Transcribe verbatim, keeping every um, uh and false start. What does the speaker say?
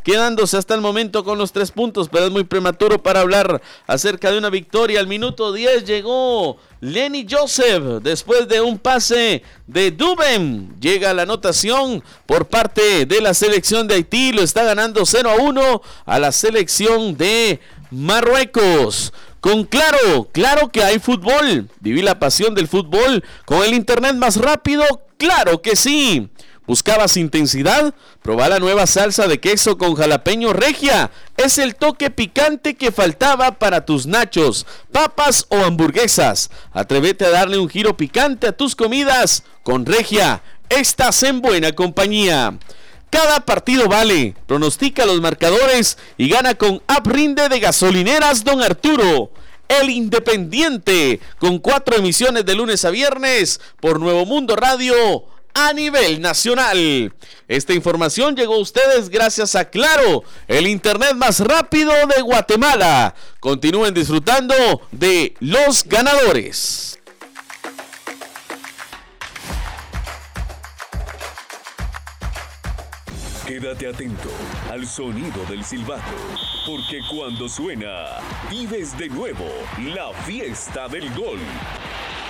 quedándose hasta el momento con los tres puntos, pero es muy prematuro para hablar acerca de una victoria. Al minuto diez llegó Lenny Joseph, después de un pase de Dubem, llega la anotación por parte de la selección de Haití, lo está ganando cero a uno a la selección de Marruecos. Con Claro, claro que hay fútbol, viví la pasión del fútbol con el internet más rápido, claro que sí. ¿Buscabas intensidad? Probá la nueva salsa de queso con jalapeño Regia. Es el toque picante que faltaba para tus nachos, papas o hamburguesas. Atrévete a darle un giro picante a tus comidas. Con Regia, estás en buena compañía. Cada partido vale. Pronostica los marcadores y gana con App Rinde de Gasolineras Don Arturo. El Independiente, con cuatro emisiones de lunes a viernes por Nuevo Mundo Radio a nivel nacional. Esta información llegó a ustedes gracias a Claro, el internet más rápido de Guatemala. Continúen disfrutando de los ganadores. Quédate atento al sonido del silbato, porque cuando suena, vives de nuevo la fiesta del gol.